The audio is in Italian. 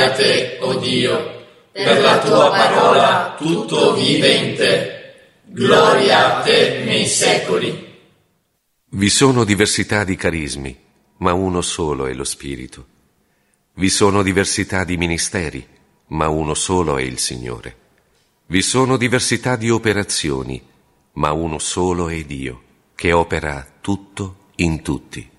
a te, o Dio, per la tua parola tutto vive in te. Gloria a te nei secoli. Vi sono diversità di carismi, ma uno solo è lo Spirito. Vi sono diversità di ministeri, ma uno solo è il Signore. Vi sono diversità di operazioni, ma uno solo è Dio, che opera tutto in tutti.